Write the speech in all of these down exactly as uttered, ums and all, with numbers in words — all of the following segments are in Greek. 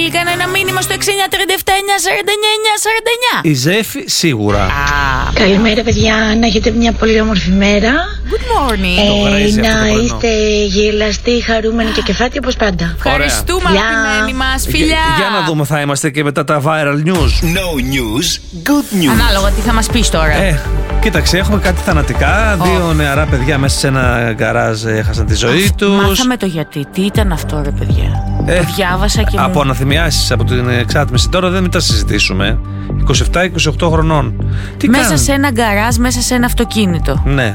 στείλει κανένα μήνυμα στο έξι εννιά τρία επτά εννιά σαράντα εννιά εννιά σαράντα εννιά. Η Ζέφη σίγουρα. Α. Καλημέρα παιδιά, να έχετε μια πολύ όμορφη μέρα. Good morning. Ε, να είστε γελαστοί, χαρούμενοι και κεφάτι όπως πάντα. Ευχαριστούμε αγαπημένοι μας, φιλιά. Για, για να δούμε, θα είμαστε και μετά τα viral news. No news, good news. Ανάλογα τι θα μας πεις τώρα. Ε, κοίταξε, έχουμε κάτι θανατικά. Oh. Δύο νεαρά παιδιά μέσα σε ένα γκαράζ έχασαν τη ζωή τους. Μάθαμε το γιατί. Τι ήταν αυτό, ρε παιδιά. Ε, το διάβασα και από μου... αναθυμιάσεις από την εξάτμιση. Τώρα δεν μην τα συζητήσουμε. είκοσι επτά είκοσι οκτώ χρονών. Τι μέσα κάνουν? σε ένα γκαράζ, μέσα σε ένα αυτοκίνητο. Ναι.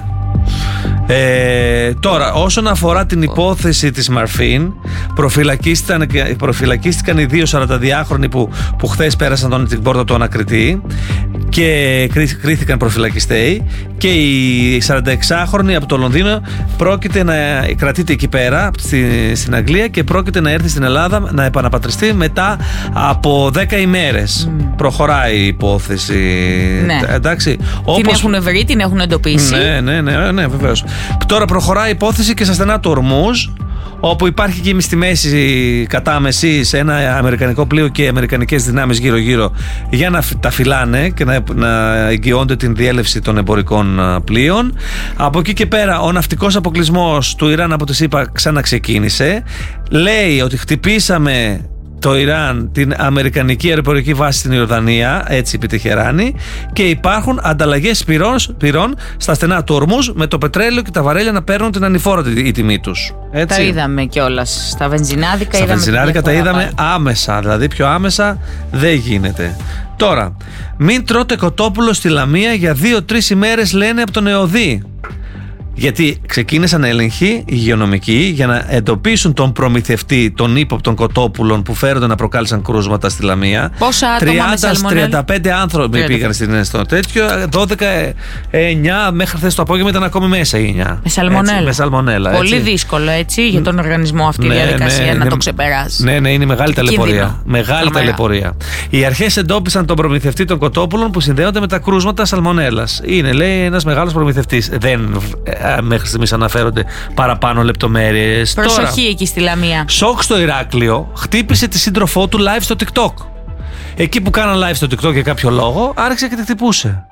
Ε, τώρα, όσον αφορά την υπόθεση της Μαρφίν, προφυλακίστηκαν, προφυλακίστηκαν οι δύο σαρανταδυάχρονοι που, που χθες πέρασαν τον, την πόρτα του ανακριτή και κρίθηκαν προφυλακιστέοι, και η σαρανταεξάχρονη από το Λονδίνο πρόκειται να κρατείται εκεί πέρα στη, στην Αγγλία και πρόκειται να έρθει στην Ελλάδα να επαναπατριστεί μετά από δέκα ημέρες. Mm. Προχωράει η υπόθεση. Ναι. Εντάξει, την όπως... έχουν βρει, την έχουν εντοπίσει. Ναι, ναι, ναι, ναι, βεβαίως. Τώρα προχωράει η υπόθεση και στα στενά του Ορμούζ, όπου υπάρχει και στη μέση κατάμεση σε ένα αμερικανικό πλοίο και αμερικανικές δυνάμεις γύρω-γύρω για να τα φυλάνε και να, να εγγυώνται την διέλευση των εμπορικών πλοίων. Από εκεί και πέρα ο ναυτικός αποκλεισμός του Ιράν από τη ΣΥΠΑ ξαναξεκίνησε. Λέει ότι χτυπήσαμε το Ιράν την αμερικανική αεροπορική βάση στην Ιορδανία, έτσι είπε Τεχεράνη, και υπάρχουν ανταλλαγές πυρών στα στενά του Ορμούζ με το πετρέλαιο και τα βαρέλια να παίρνουν την ανηφόρα η τιμή τους. Έτσι. Τα είδαμε κιόλας. Στα βενζινάδικα, στα είδαμε βενζινάδικα τα είδαμε πάλι άμεσα, δηλαδή πιο άμεσα δεν γίνεται. Τώρα, μην τρώτε κοτόπουλο στη Λαμία για δύο-τρεις ημέρες, λένε από τον ΕΟΔΗ. Γιατί ξεκίνησαν έλεγχοι υγειονομικοί για να εντοπίσουν τον προμηθευτή των ύποπτων κοτόπουλων που φέρονται να προκάλεσαν κρούσματα στη Λαμία. Πόσα άτομα με σαλμονέλα? τριάντα πέντε άνθρωποι τριάντα πήγαν στην, στο τέτοιο. δώδεκα, εννιά μέχρι χθες το απόγευμα ήταν ακόμη μέσα οι εννιά. Με σαλμονέλα. Έτσι, με σαλμονέλα, πολύ έτσι. δύσκολο, έτσι, για τον οργανισμό αυτή η ναι, διαδικασία ναι, να είναι, το ξεπεράσει. Ναι, ναι, είναι μεγάλη ταλαιπωρία. Μεγάλη ταλαιπωρία. Οι αρχές εντόπισαν τον προμηθευτή των κοτόπουλων που συνδέονται με τα κρούσματα σαλμονέλας. Είναι, λέει, ένας μεγάλος προμηθευτής. Δεν. Μέχρι στιγμής αναφέρονται παραπάνω λεπτομέρειες. Προσοχή τώρα, εκεί στη Λαμία. Σοκ στο Ηράκλειο, χτύπησε τη σύντροφό του live στο TikTok. Εκεί που κάναν live στο TikTok για κάποιο λόγο, άρχισε και τη χτυπούσε.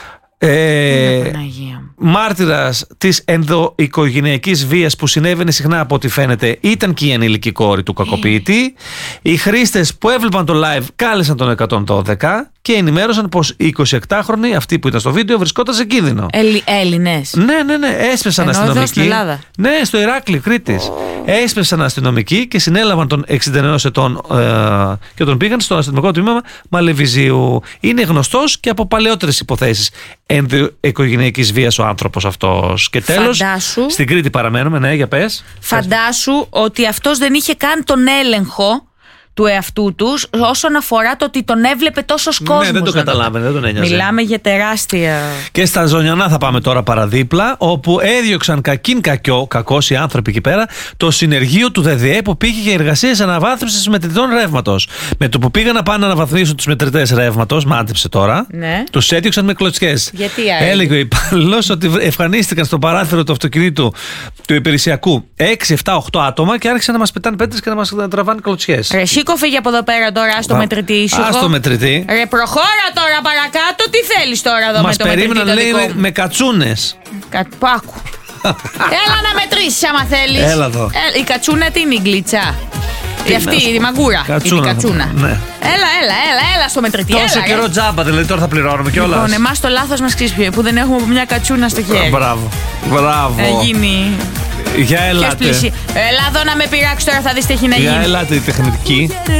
Ε, μάρτυρας της ενδοοικογενειακής βίας που συνέβαινε συχνά από ό,τι φαίνεται ήταν και η ενήλικη κόρη του κακοποιητή. Οι χρήστες που έβλεπαν το live κάλεσαν τον εκατόν δώδεκα και ενημέρωσαν πως η εικοσιεπτάχρονη, αυτή που ήταν στο βίντεο, βρισκόταν σε κίνδυνο. Ελλη, Έλληνες. Ναι, ναι, ναι. Έσπεσαν αστυνομικοί. Ναι, στο Ηράκλειο, Κρήτης. Έσπεσαν αστυνομικοί και συνέλαβαν τον εξήντα ενός ετών ε, και τον πήγαν στο αστυνομικό τμήμα Μαλεβιζίου. Είναι γνωστός και από παλαιότερες υποθέσεις ενδοοικογενειακής βίας ο άνθρωπος αυτός. Και τέλος, φαντάσου, στην Κρήτη παραμένουμε, ναι, για πες. Φαντάσου ότι αυτός δεν είχε καν τον έλεγχο του εαυτού τους όσον αφορά το ότι τον έβλεπε τόσος κόσμος. Ναι, δεν το καταλάβαινε, δεν τον ένοιαζε. Μιλάμε για τεράστια. Και στα Ζωνιανά θα πάμε τώρα παραδίπλα, όπου έδιωξαν κακήν κακιό, κακώς οι άνθρωποι εκεί πέρα, το συνεργείο του ΔΔΕ που πήγε για εργασίες αναβάθμισης μετρητών ρεύματος. Με το που πήγαν να πάνε να αναβαθμίσουν τους μετρητές ρεύματος, μάντεψε τώρα, ναι, τους έδιωξαν με κλωτσιές. Γιατί άραγε? Έλεγε ο υπάλληλος ότι εμφανίστηκαν στο παράθυρο του αυτοκινήτου του υπηρεσιακού έξι εφτά οκτώ άτομα και άρχισαν να μας πετάνε πέτρες και να μας τραβάνε κλωτσιές. Σήκω, φύγε από εδώ πέρα τώρα, στο μετρητή σου. Ας το μετρητή. Ρε, προχώρα τώρα παρακάτω, τι θέλεις τώρα εδώ? Μας με το μετρητή? Μας περίμεναν, λέει, με, με κατσούνες. Κα... Πάκου. Έλα να μετρήσεις άμα θέλεις. Έλα εδώ. Ε, η κατσούνα τι είναι, η γκλίτσα? Η αυτή, η μαγκούρα. Κατσούνα. Η κατσούνα. Ναι. Έλα, έλα, έλα, έλα στο μετρητή. Τόσο έλα, καιρό τζάμπα, δηλαδή τώρα θα πληρώνουμε κιόλας. Λοιπόν, εμάς το λάθος μας ξύσπιε που δεν έχουμε μια κατσούνα στο χέρι. Μπράβο. Μπράβο. Να γίνει. Για ελάτε. Έλα εδώ να με πειράξει τώρα, θα δεις τι έχει να γίνει. Για ελάτε η τεχνητική.